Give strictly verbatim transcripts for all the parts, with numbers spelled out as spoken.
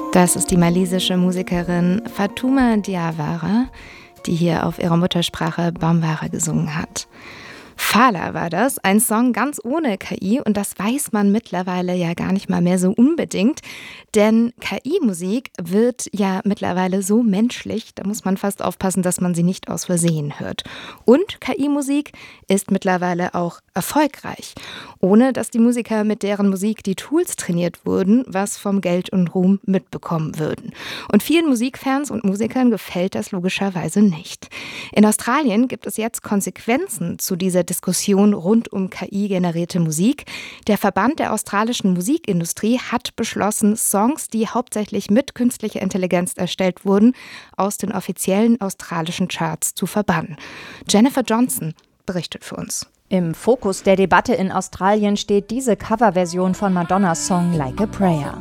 Das ist die malisische Musikerin Fatouma Diawara, die hier auf ihrer Muttersprache Bambara gesungen hat. Fala war das, ein Song ganz ohne K I, und das weiß man mittlerweile ja gar nicht mal mehr so unbedingt, denn K I-Musik wird ja mittlerweile so menschlich, da muss man fast aufpassen, dass man sie nicht aus Versehen hört. Und K I-Musik ist mittlerweile auch erfolgreich, ohne dass die Musiker mit deren Musik die Tools trainiert wurden, was vom Geld und Ruhm mitbekommen würden. Und vielen Musikfans und Musikern gefällt das logischerweise nicht. In Australien gibt es jetzt Konsequenzen zu dieser Diskussion rund um K I-generierte Musik. Der Verband der australischen Musikindustrie hat beschlossen, Songs, die hauptsächlich mit künstlicher Intelligenz erstellt wurden, aus den offiziellen australischen Charts zu verbannen. Jennifer Johnson berichtet für uns. Im Fokus der Debatte in Australien steht diese Coverversion von Madonnas Song Like a Prayer.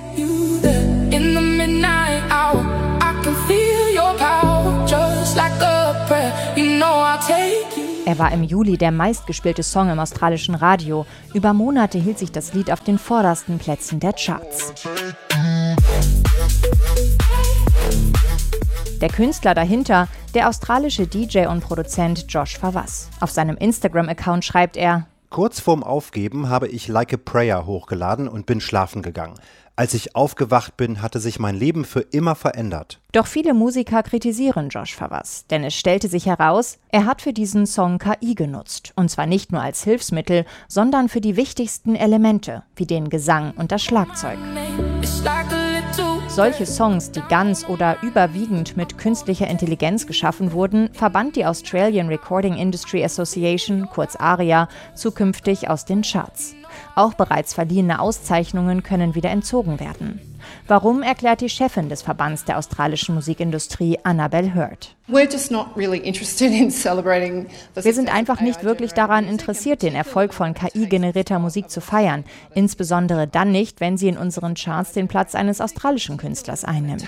Er war im Juli der meistgespielte Song im australischen Radio. Über Monate hielt sich das Lied auf den vordersten Plätzen der Charts. Der Künstler dahinter, der australische D J und Produzent Josh Fawaz. Auf seinem Instagram-Account schreibt er: Kurz vorm Aufgeben habe ich Like a Prayer hochgeladen und bin schlafen gegangen. Als ich aufgewacht bin, hatte sich mein Leben für immer verändert. Doch viele Musiker kritisieren Josh Fawaz, denn es stellte sich heraus, er hat für diesen Song K I genutzt. Und zwar nicht nur als Hilfsmittel, sondern für die wichtigsten Elemente, wie den Gesang und das Schlagzeug. Solche Songs, die ganz oder überwiegend mit künstlicher Intelligenz geschaffen wurden, verbannt die Australian Recording Industry Association, kurz ARIA, zukünftig aus den Charts. Auch bereits verliehene Auszeichnungen können wieder entzogen werden. Warum, erklärt die Chefin des Verbands der australischen Musikindustrie, Annabelle Hurd. Wir sind einfach nicht wirklich daran interessiert, den Erfolg von K I-generierter Musik zu feiern. Insbesondere dann nicht, wenn sie in unseren Charts den Platz eines australischen Künstlers einnimmt.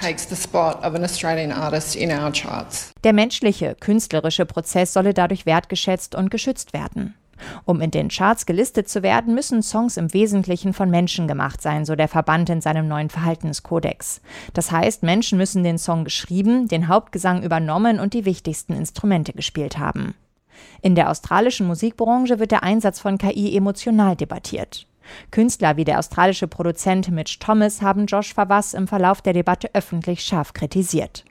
Der menschliche, künstlerische Prozess solle dadurch wertgeschätzt und geschützt werden. Um in den Charts gelistet zu werden, müssen Songs im Wesentlichen von Menschen gemacht sein, so der Verband in seinem neuen Verhaltenskodex. Das heißt, Menschen müssen den Song geschrieben, den Hauptgesang übernommen und die wichtigsten Instrumente gespielt haben. In der australischen Musikbranche wird der Einsatz von K I emotional debattiert. Künstler wie der australische Produzent Mitch Thomas haben Josh Fawaz im Verlauf der Debatte öffentlich scharf kritisiert.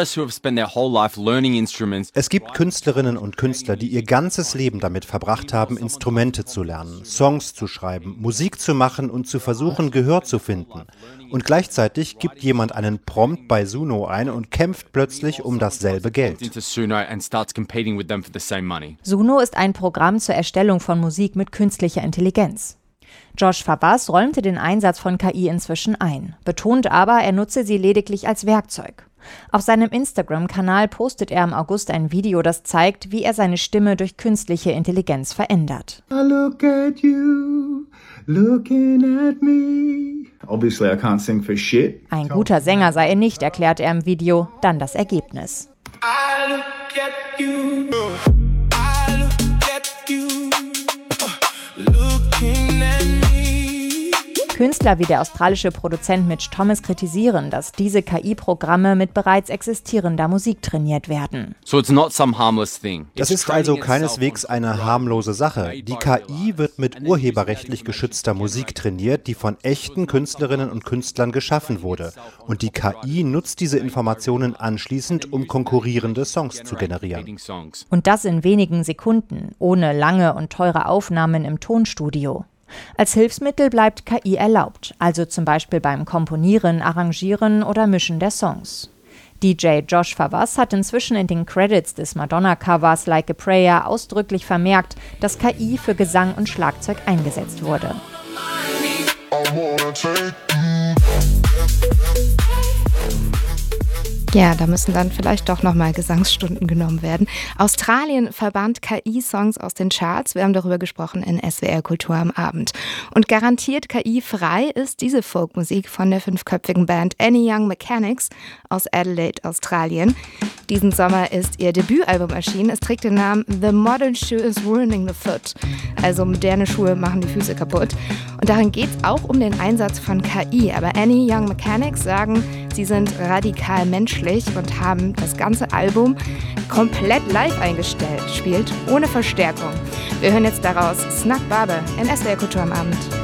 Es gibt Künstlerinnen und Künstler, die ihr ganzes Leben damit verbracht haben, Instrumente zu lernen, Songs zu schreiben, Musik zu machen und zu versuchen, Gehör zu finden. Und gleichzeitig gibt jemand einen Prompt bei Suno ein und kämpft plötzlich um dasselbe Geld. Suno ist ein Programm zur Erstellung von Musik mit künstlicher Intelligenz. Josh Fawaz räumte den Einsatz von K I inzwischen ein, betont aber, er nutze sie lediglich als Werkzeug. Auf seinem Instagram-Kanal postet er im August ein Video, das zeigt, wie er seine Stimme durch künstliche Intelligenz verändert. I look at you, looking at me. Obviously I can't sing for shit. Ein guter Sänger sei er nicht, erklärt er im Video, dann das Ergebnis. I look at you. I look at you. Looking at me. Künstler wie der australische Produzent Mitch Thomas kritisieren, dass diese K I-Programme mit bereits existierender Musik trainiert werden. Das ist also keineswegs eine harmlose Sache. Die K I wird mit urheberrechtlich geschützter Musik trainiert, die von echten Künstlerinnen und Künstlern geschaffen wurde. Und die K I nutzt diese Informationen anschließend, um konkurrierende Songs zu generieren. Und das in wenigen Sekunden, ohne lange und teure Aufnahmen im Tonstudio. Als Hilfsmittel bleibt K I erlaubt, also zum Beispiel beim Komponieren, Arrangieren oder Mischen der Songs. D J Josh Fawaz hat inzwischen in den Credits des Madonna-Covers Like a Prayer ausdrücklich vermerkt, dass K I für Gesang und Schlagzeug eingesetzt wurde. Ja, da müssen dann vielleicht doch nochmal Gesangsstunden genommen werden. Australien verbannt K I-Songs aus den Charts. Wir haben darüber gesprochen in S W R Kultur am Abend. Und garantiert K I-frei ist diese Folkmusik von der fünfköpfigen Band Any Young Mechanics aus Adelaide, Australien. Diesen Sommer ist ihr Debütalbum erschienen. Es trägt den Namen The Modern Shoe is Ruining the Foot. Also moderne Schuhe machen die Füße kaputt. Und darin geht es auch um den Einsatz von K I. Aber Any Young Mechanics sagen, sie sind radikal menschlich und haben das ganze Album komplett live eingestellt, spielt ohne Verstärkung. Wir hören jetzt daraus Snug Barber in S W R Kultur am Abend.